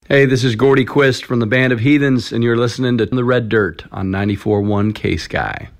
Hey, this is Gordy Quist from the Band of Heathens, and you're listening to The Red Dirt on 94.1 K-Sky.